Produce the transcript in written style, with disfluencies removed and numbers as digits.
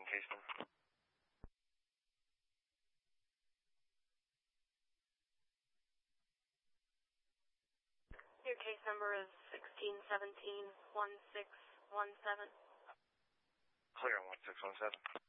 case number. Your case number is 1617-1617. Clear on 1617.